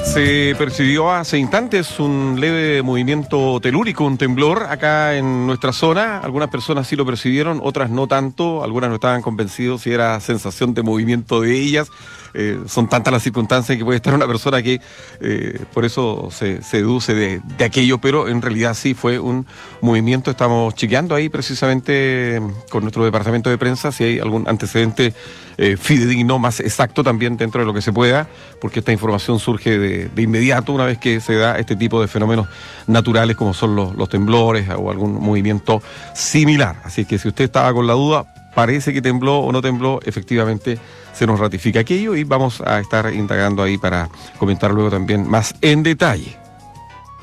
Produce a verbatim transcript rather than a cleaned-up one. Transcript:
Se percibió hace instantes un leve movimiento telúrico, un temblor acá en nuestra zona. Algunas personas sí lo percibieron, otras no tanto. Algunas no estaban convencidos si era sensación de movimiento de ellas. Eh, son tantas las circunstancias que puede estar una persona que eh, por eso se, se deduce de, de aquello, pero en realidad sí fue un movimiento. Estamos chequeando ahí precisamente con nuestro departamento de prensa si hay algún antecedente eh, fidedigno, más exacto también dentro de lo que se pueda, porque esta información surge de, de inmediato una vez que se da este tipo de fenómenos naturales como son los, los temblores o algún movimiento similar. Así que si usted estaba con la duda, parece que tembló o no tembló, efectivamente se nos ratifica aquello y vamos a estar indagando ahí para comentar luego también más en detalle.